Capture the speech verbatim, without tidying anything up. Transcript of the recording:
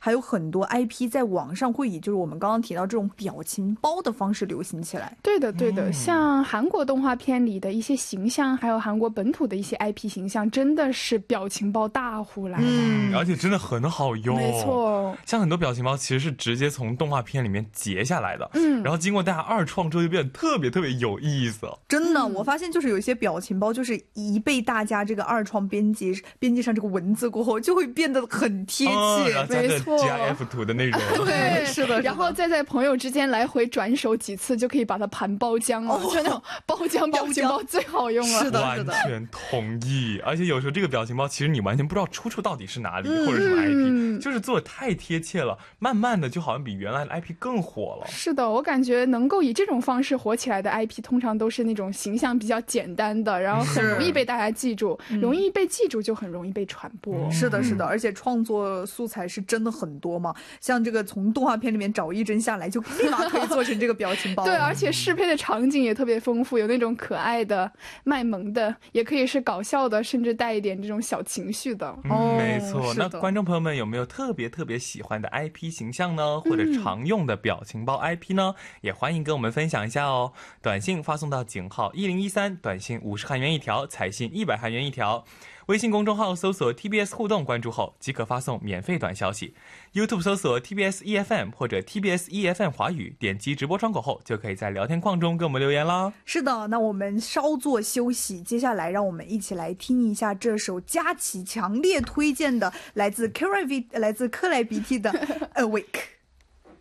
还有很多 I P 在网上会以就是我们刚刚提到这种表情包的方式流行起来。 对的对的、 嗯、 像韩国动画片里的一些形象，还有韩国本土的一些 I P 形象，真的是表情包大户来的、 嗯、而且真的很好用。 没错， 像很多表情包其实是直接从动画片里面截下来的，嗯，然后经过大家二创之后就变得特别特别有意思。 真的、嗯、我发现就是有一些表情包就是一被大家这个二创编辑编辑上这个文字过后就会变得很贴切、 哦、然后加个 G I F 图的那种。 对， 是的， 然后再在朋友之间来回转手几次就可以把它盘包浆了、哦、就那种包浆表情包最好用了。 是的是的， 完全同意。而且有时候这个表情包其实你完全不知道出处到底是哪里、嗯、或者什么 I P、嗯、就是做得太贴切了，慢慢的就好像比原来的 I P 更火了。 是的，我感觉能够以这种方式火起来的 I P 通常都是那种形象比较简单的，然后很容易被大家记住，容易被记住就很容易被传播、 嗯、是的是的，而且创作素材是真的很多嘛，像这个从动画片里面找一帧下来就立马可以做成这个表情包。 对，而且适配的场景也特别丰富，有那种可爱的卖萌的，也可以是搞笑的，甚至带一点这种小情绪的、 嗯、没错。那观众朋友们有没有特别特别喜欢的 I P 形象呢，或者常用的表情包 I P 呢、嗯、也欢迎跟我们分享一下哦。短信发送到井号一零一三，短信五十韩元一条，彩信一百韩元一条。微信公众号搜索 T B S 互动，关注后即可发送免费短消息。 YouTube 搜索 T B S E F M 或者 T B S E F M 华语，点击直播窗口后就可以在聊天框中跟我们留言啦。 是的，那我们稍作休息，接下来让我们一起来听一下这首佳琪强烈推荐的来自 K R V 来自克莱鼻涕的 Awake。